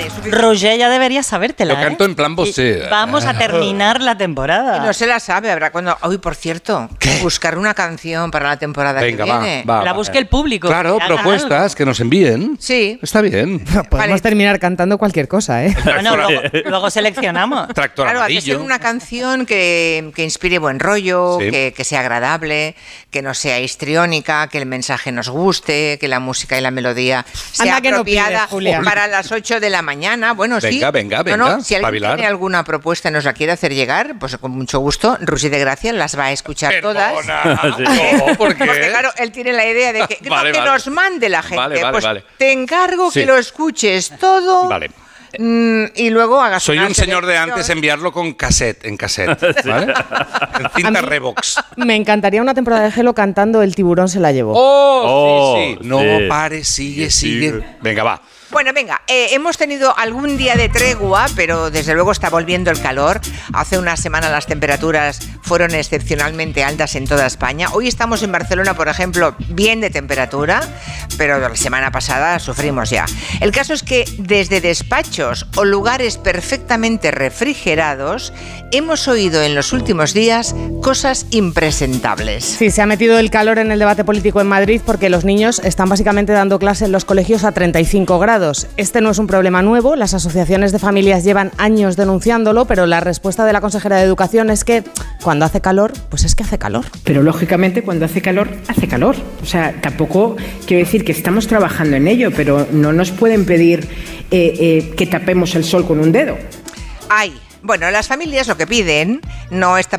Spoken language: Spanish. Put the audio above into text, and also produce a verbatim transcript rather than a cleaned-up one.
Vale, Roger ya debería sabértela. Lo canto ¿eh? en plan bossé. Vamos a terminar la temporada. Y no se la sabe, habrá cuando... Hoy, por cierto, ¿Qué? buscar una canción para la temporada Venga, que viene. va, va. La busque el público. Claro, que haga propuestas algo. que nos envíen. Sí. Está bien. Podemos Vale. terminar cantando cualquier cosa, ¿eh? Bueno, luego, luego seleccionamos. Tractor Claro, ha de amarillo. ser una canción que, que inspire buen rollo, Sí. que, que sea agradable, que no sea histriónica, que el mensaje nos guste, que la música y la melodía sea Anda que no apropiada pides, Julia. para las ocho de la mañana. Bueno, sí. Venga, venga, No, venga, no, si alguien espabilar. tiene alguna propuesta y nos la quiere hacer llegar, pues con mucho gusto, Rusy de Gracia las va a escuchar todas. Perdona. Sí. No, ¿por qué? Porque claro, él tiene la idea de que, no, Vale, que vale. nos mande la gente. Vale, vale, pues vale. te encargo Sí. que lo escuches todo. Vale. mm, y luego hagas Soy una un señor de selección. antes enviarlo con cassette, en cassette, ¿vale? En cinta A mí- Revox. Me encantaría una temporada de Gelo cantando El tiburón se la llevó. ¡Oh! Oh, sí, sí. No sí. pares, sigue, sigue. Sigue. Venga, va. Bueno, venga, eh, hemos tenido algún día de tregua, pero desde luego está volviendo el calor. Hace una semana las temperaturas fueron excepcionalmente altas en toda España. Hoy estamos en Barcelona, por ejemplo, bien de temperatura, pero la semana pasada sufrimos ya. El caso es que desde despachos o lugares perfectamente refrigerados hemos oído en los últimos días cosas impresentables. Sí, se ha metido el calor en el debate político en Madrid porque los niños están básicamente dando clase en los colegios a treinta y cinco grados. Este no es un problema nuevo, las asociaciones de familias llevan años denunciándolo, pero la respuesta de la consejera de Educación es que cuando hace calor, pues es que hace calor. Pero lógicamente cuando hace calor, hace calor. O sea, tampoco quiero decir que estamos trabajando en ello, pero no nos pueden pedir eh, eh, que tapemos el sol con un dedo. Ay, bueno, las familias lo que piden no está